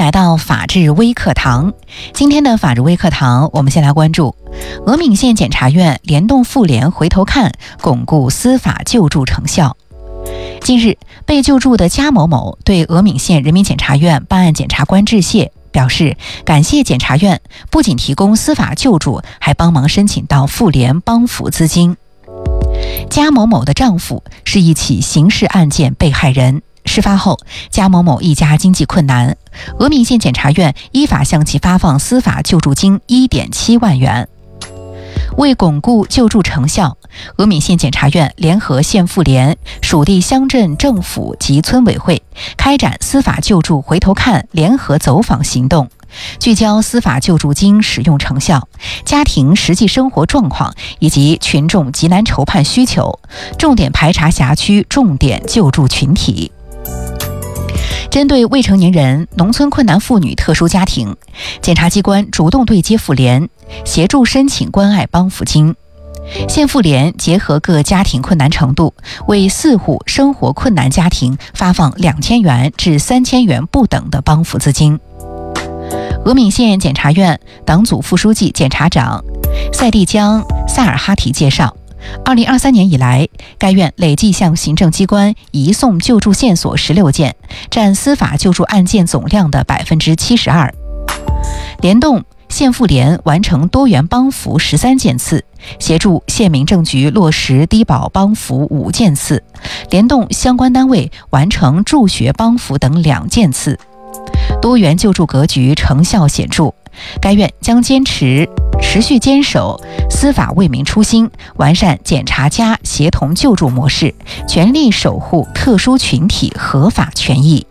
来到法治微课堂。今天的法治微课堂，我们先来关注峨眉县检察院联动妇联回头看，巩固司法救助成效。近日，被救助的加某某对峨眉县人民检察院办案检察官致谢，表示感谢检察院不仅提供司法救助，还帮忙申请到妇联帮扶资金。加某某的丈夫是一起刑事案件被害人，事发后加某某一家经济困难，峨眉县检察院依法向其发放司法救助金 1.7 万元。为巩固救助成效，峨眉县检察院联合县妇联、属地乡镇政府及村委会开展司法救助回头看联合走访行动，聚焦司法救助金使用成效、家庭实际生活状况以及群众急难筹判需求，重点排查辖区重点救助群体。针对未成年人、农村困难妇女特殊家庭，检察机关主动对接妇联，协助申请关爱帮扶金。县妇联结合各家庭困难程度，为4户生活困难家庭发放2000元至3000元不等的帮扶资金。峨眉县检察院党组副书记、检察长赛蒂江·萨尔哈提介绍，2023年以来，该院累计向行政机关移送救助线索16件，占司法救助案件总量的 72%。联动县妇联完成多元帮扶13件次，协助县民政局落实低保帮扶5件次，联动相关单位完成助学帮扶等2件次，多元救助格局成效显著。该院将持续坚守司法为民初心，完善检察家协同救助模式，全力守护特殊群体合法权益。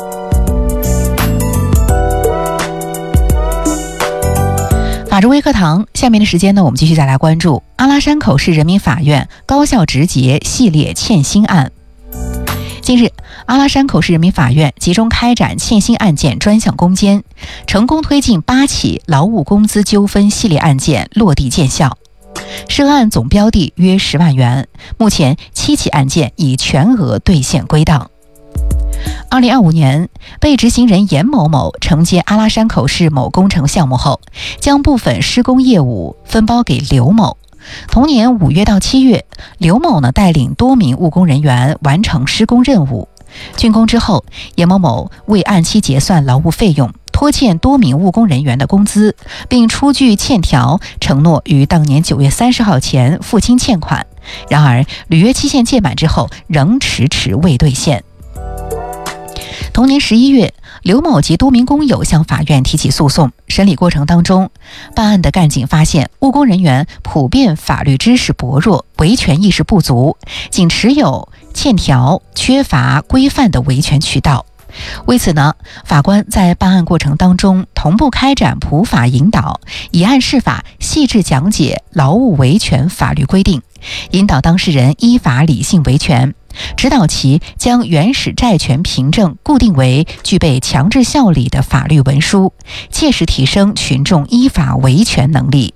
法治微课堂，下面的时间呢，我们继续再来关注阿拉山口市人民法院高校直结系列欠薪案。近日，阿拉山口市人民法院集中开展欠薪案件专项攻坚，成功推进8起劳务工资纠纷系列案件落地见效，涉案总标的约10万元，目前7起案件已全额兑现归档。2025年，被执行人严某某承接阿拉山口市某工程项目后，将部分施工业务分包给刘某。同年5月到7月，刘某带领多名务工人员完成施工任务。竣工之后，严某某未按期结算劳务费用，拖欠多名务工人员的工资，并出具欠条，承诺于当年9月30号前付清欠款。然而，履约期限届满之后，仍迟迟未兑现。同年11月，刘某及多名工友向法院提起诉讼。审理过程当中，办案的干警发现务工人员普遍法律知识薄弱，维权意识不足，仅持有欠条，缺乏规范的维权渠道。为此呢，法官在办案过程当中同步开展普法引导，以案释法，细致讲解劳务维权法律规定，引导当事人依法理性维权，指导其将原始债权凭证固定为具备强制效力的法律文书，切实提升群众依法维权能力。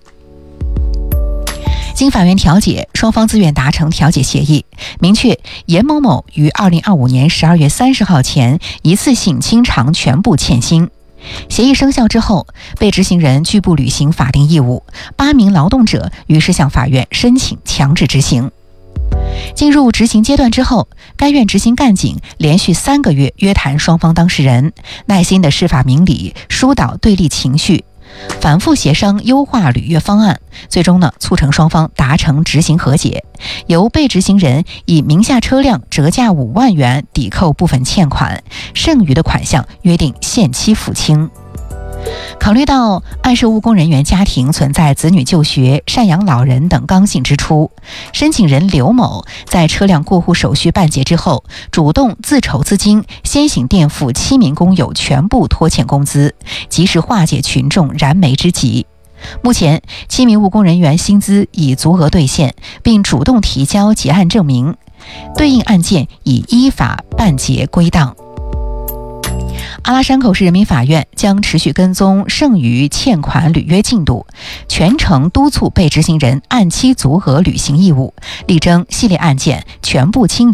经法院调解，双方自愿达成调解协议，明确严某某于2025年12月30号前一次性清偿全部欠薪。协议生效之后，被执行人拒不履行法定义务，8名劳动者于是向法院申请强制执行。进入执行阶段之后，该院执行干警连续3个月约谈双方当事人，耐心的释法明理，疏导对立情绪，反复协商优化履约方案，最终促成双方达成执行和解，由被执行人以名下车辆折价5万元抵扣部分欠款，剩余的款项约定限期付清。考虑到案涉务工人员家庭存在子女就学、赡养老人等刚性支出，申请人刘某在车辆过户手续办结之后，主动自筹资金，先行垫付7名工友全部拖欠工资，及时化解群众燃眉之急。目前7名务工人员薪资已足额兑现，并主动提交结案证明，对应案件已依法办结归档。阿拉山口市人民法院将持续跟踪剩余欠款履约进度，全程督促被执行人按期足额履行义务，力争系列案件全部清